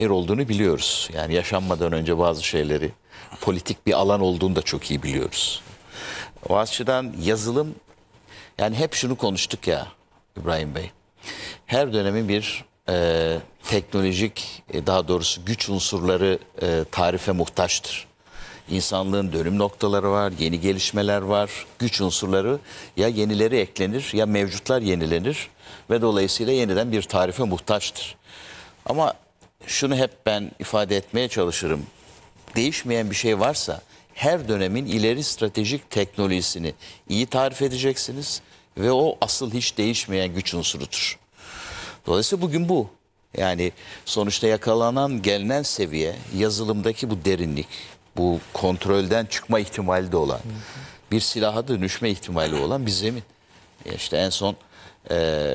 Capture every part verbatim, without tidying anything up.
olduğunu biliyoruz. Yani yaşanmadan önce bazı şeyleri, politik bir alan olduğunu da çok iyi biliyoruz. O açıdan yazılım, yani hep şunu konuştuk ya İbrahim Bey. Her dönemin bir e, teknolojik, e, daha doğrusu güç unsurları e, tarife muhtaçtır. İnsanlığın dönüm noktaları var, yeni gelişmeler var. Güç unsurları ya yenileri eklenir ya mevcutlar yenilenir ve dolayısıyla yeniden bir tarife muhtaçtır. Ama şunu hep ben ifade etmeye çalışırım. Değişmeyen bir şey varsa her dönemin ileri stratejik teknolojisini iyi tarif edeceksiniz ve o asıl hiç değişmeyen güç unsurudur. Dolayısıyla bugün bu. Yani sonuçta yakalanan gelinen seviye, yazılımdaki bu derinlik, bu kontrolden çıkma ihtimali de olan, bir silaha dönüşme ihtimali olan bir zemin. İşte en son e,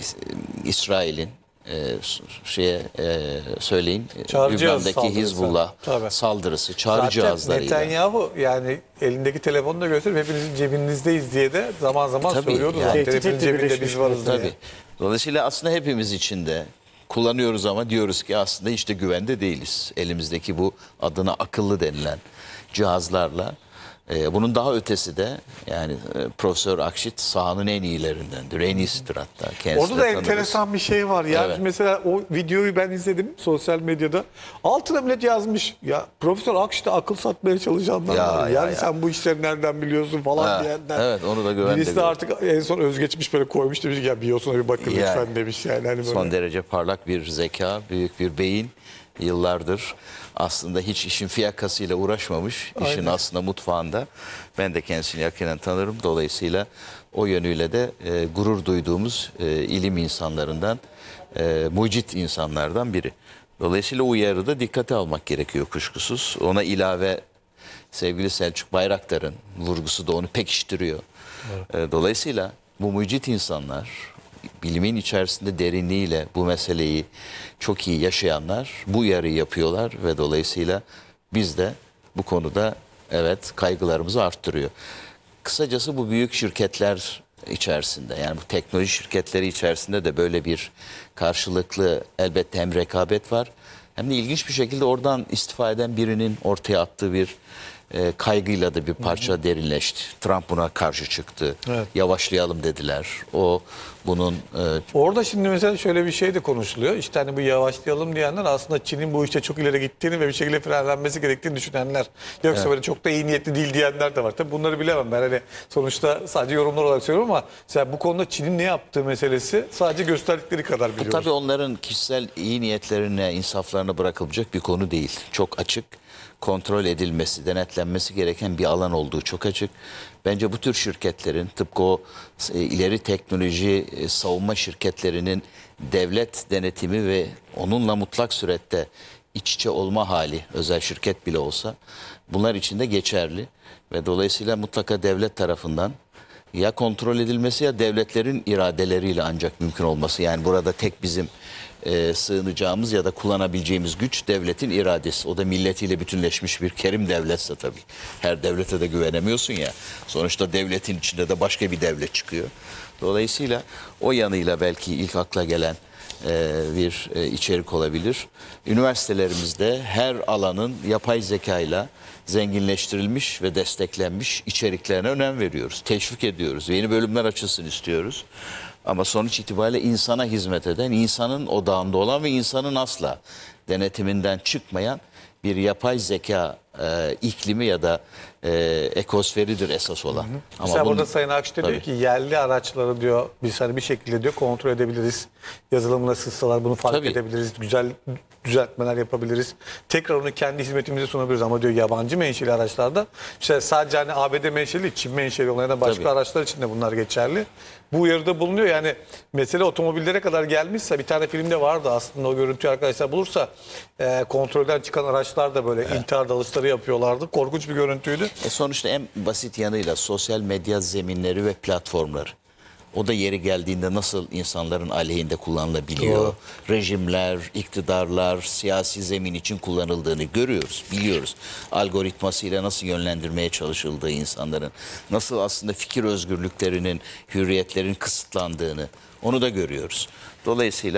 İsrail'in e, şeye e, söyleyin Çağrı cihazı Lübnan'daki saldırısı. Hizbullah Tabii. saldırısı, çağrı Zaten cihazlarıyla. Netanyahu yani elindeki telefonu da gösterip hepinizin cebinizdeyiz diye de zaman zaman Tabii, söylüyordu. yani- zaten. Tehdit Hepinizin etti cebinde Birleşmiş biz varız diye. Tabii. Dolayısıyla aslında hepimiz için de kullanıyoruz ama diyoruz ki aslında işte güvende değiliz. Elimizdeki bu adına akıllı denilen cihazlarla. Ee, bunun daha ötesi de yani e, Profesör Akşit sahanın en iyilerindendir. En iyisidir hatta. Kendisi Orada de da tanırız. enteresan bir şey var. Yani Evet. mesela o videoyu ben izledim sosyal medyada. Altına millet yazmış. Ya Profesör Akşit'e akıl satmaya çalışanlar Ya, var. ya, Yani ya. sen bu işleri nereden biliyorsun falan Ha, diyenler. evet, onu da güvende Birisi de gördüm. artık en son özgeçmiş böyle koymuş demiş ki ya biyosuna bir bakın Yani. lütfen demiş yani. Hani böyle. Son derece parlak bir zeka, büyük bir beyin, yıllardır aslında hiç işin fiyakasıyla uğraşmamış, işin Aynen. aslında mutfağında. Ben de kendisini yakinen tanırım. Dolayısıyla o yönüyle de e, gurur duyduğumuz e, ilim insanlarından, e, mucit insanlardan biri. Dolayısıyla o uyarıda dikkate almak gerekiyor kuşkusuz. Ona ilave sevgili Selçuk Bayraktar'ın vurgusu da onu pekiştiriyor. E, dolayısıyla bu mucit insanlar, bilimin içerisinde derinliğiyle bu meseleyi çok iyi yaşayanlar bu uyarıyı yapıyorlar ve dolayısıyla biz de bu konuda evet kaygılarımızı arttırıyor. Kısacası bu büyük şirketler içerisinde, yani bu teknoloji şirketleri içerisinde de böyle bir karşılıklı elbette hem rekabet var hem de ilginç bir şekilde oradan istifa eden birinin ortaya attığı bir e, kaygıyla da bir parça derinleşti. Trump buna karşı çıktı. Evet. Yavaşlayalım dediler. O bunun e, Orada şimdi mesela şöyle bir şey de konuşuluyor. İşte hani bu yavaşlayalım diyenler aslında Çin'in bu işte çok ileri gittiğini ve bir şekilde frenlenmesi gerektiğini düşünenler. Yoksa Evet. böyle çok da iyi niyetli değil diyenler de var. Tabii bunları bilemem ben hani sonuçta sadece yorumlar olarak söylüyorum ama mesela bu konuda Çin'in ne yaptığı meselesi sadece gösterdikleri kadar biliyoruz. tabii onların kişisel iyi niyetlerine, insaflarına bırakılacak bir konu değil. Çok açık, kontrol edilmesi, denetlenmesi gereken bir alan olduğu çok açık. Bence bu tür şirketlerin tıpkı o e, ileri teknoloji e, savunma şirketlerinin devlet denetimi ve onunla mutlak surette iç içe olma hali, özel şirket bile olsa bunlar için de geçerli ve dolayısıyla mutlaka devlet tarafından ya kontrol edilmesi ya devletlerin iradeleriyle ancak mümkün olması. Yani burada tek bizim e, sığınacağımız ya da kullanabileceğimiz güç devletin iradesi. O da milletiyle bütünleşmiş bir kerim devletse tabii. Her devlete de güvenemiyorsun ya. Sonuçta devletin içinde de başka bir devlet çıkıyor. Dolayısıyla o yanıyla belki ilk akla gelen e, bir e, içerik olabilir. Üniversitelerimizde her alanın yapay zekayla zenginleştirilmiş ve desteklenmiş içeriklerine önem veriyoruz. Teşvik ediyoruz. Yeni bölümler açılsın istiyoruz. Ama sonuç itibariyle insana hizmet eden, insanın odağında olan ve insanın asla denetiminden çıkmayan bir yapay zeka e, iklimi ya da e, ekosferidir esas olan. Ama Mesela bunun- burada Sayın Akşener diyor Tabii. ki yerli araçları diyor biz hani bir şekilde diyor kontrol edebiliriz. Yazılımla sızsalar bunu fark Tabii. edebiliriz. Güzel düzeltmeler yapabiliriz. Tekrar onu kendi hizmetimize sunabiliriz ama diyor yabancı menşeli araçlarda işte sadece hani A B D menşeli değil, Çin menşeli olan ya da başka Tabii. araçlar için de bunlar geçerli. Bu uyarıda bulunuyor yani mesele otomobillere kadar gelmişse bir tane filmde vardı aslında o görüntüyü arkadaşlar bulursa e, kontrolden çıkan araçlar da böyle intihar dalışları yapıyorlardı. Korkunç bir görüntüydü. E sonuçta en basit yanıyla sosyal medya zeminleri ve platformları. O da yeri geldiğinde nasıl insanların aleyhinde kullanılabiliyor. Doğru. Rejimler, iktidarlar, siyasi zemin için kullanıldığını görüyoruz, biliyoruz. Algoritmasıyla nasıl yönlendirmeye çalışıldığı insanların, nasıl aslında fikir özgürlüklerinin, hürriyetlerin kısıtlandığını onu da görüyoruz. Dolayısıyla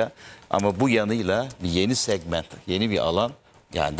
Ama bu yanıyla bir yeni segment, yeni bir alan yani